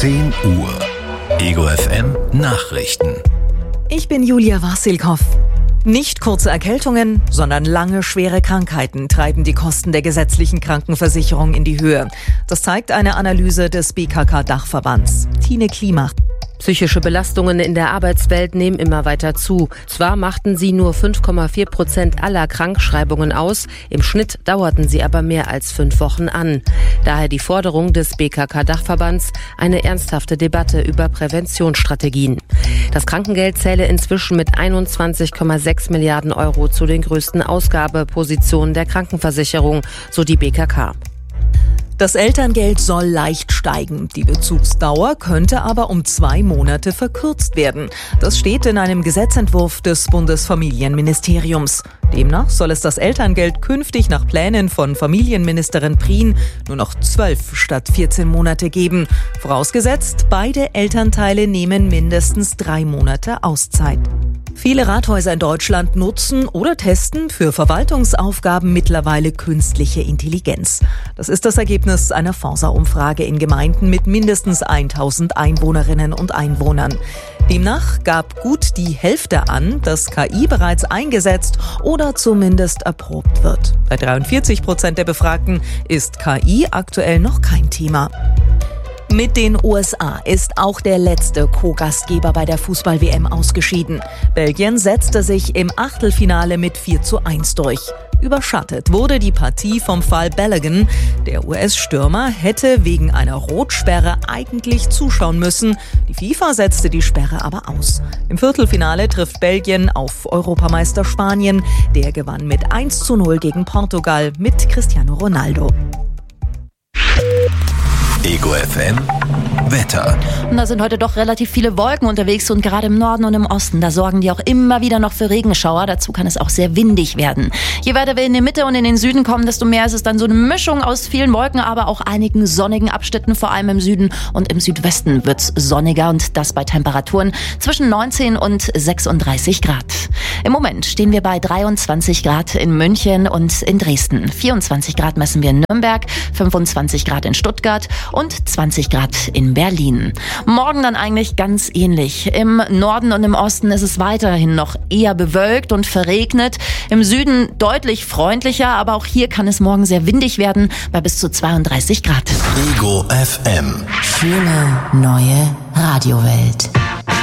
10 Uhr. Ego FM Nachrichten. Ich bin Julia Wassilkow. Nicht kurze Erkältungen, sondern lange, schwere Krankheiten treiben die Kosten der gesetzlichen Krankenversicherung in die Höhe. Das zeigt eine Analyse des BKK-Dachverbands. Tine Klimach. Psychische Belastungen in der Arbeitswelt nehmen immer weiter zu. Zwar machten sie nur 5,4% aller Krankschreibungen aus, im Schnitt dauerten sie aber mehr als 5 Wochen an. Daher die Forderung des BKK-Dachverbands, eine ernsthafte Debatte über Präventionsstrategien. Das Krankengeld zähle inzwischen mit 21,6 Milliarden Euro zu den größten Ausgabepositionen der Krankenversicherung, so die BKK. Das Elterngeld soll leicht steigen. Die Bezugsdauer könnte aber um 2 Monate verkürzt werden. Das steht in einem Gesetzentwurf des Bundesfamilienministeriums. Demnach soll es das Elterngeld künftig nach Plänen von Familienministerin Prien nur noch 12 statt 14 Monate geben. Vorausgesetzt, beide Elternteile nehmen mindestens 3 Monate Auszeit. Viele Rathäuser in Deutschland nutzen oder testen für Verwaltungsaufgaben mittlerweile künstliche Intelligenz. Das ist das Ergebnis einer Forsa-Umfrage in Gemeinden mit mindestens 1000 Einwohnerinnen und Einwohnern. Demnach gab gut die Hälfte an, dass KI bereits eingesetzt oder zumindest erprobt wird. Bei 43% der Befragten ist KI aktuell noch kein Thema. Mit den USA ist auch der letzte Co-Gastgeber bei der Fußball-WM ausgeschieden. Belgien setzte sich im Achtelfinale mit 4:1 durch. Überschattet wurde die Partie vom Fall Balogun. Der US-Stürmer hätte wegen einer Rotsperre eigentlich zuschauen müssen. Die FIFA setzte die Sperre aber aus. Im Viertelfinale trifft Belgien auf Europameister Spanien. Der gewann mit 1:0 gegen Portugal mit Cristiano Ronaldo. Ego FM Wetter. Und da sind heute doch relativ viele Wolken unterwegs und gerade im Norden und im Osten, da sorgen die auch immer wieder noch für Regenschauer. Dazu kann es auch sehr windig werden. Je weiter wir in die Mitte und in den Süden kommen, desto mehr ist es dann so eine Mischung aus vielen Wolken, aber auch einigen sonnigen Abschnitten, vor allem im Süden und im Südwesten wird es sonniger und das bei Temperaturen zwischen 19 und 36 Grad. Im Moment stehen wir bei 23 Grad in München und in Dresden. 24 Grad messen wir in Nürnberg, 25 Grad in Stuttgart und 20 Grad in Berlin. Morgen dann eigentlich ganz ähnlich. Im Norden und im Osten ist es weiterhin noch eher bewölkt und verregnet. Im Süden deutlich freundlicher, aber auch hier kann es morgen sehr windig werden, bei bis zu 32 Grad. Ego FM. Schöne neue Radiowelt.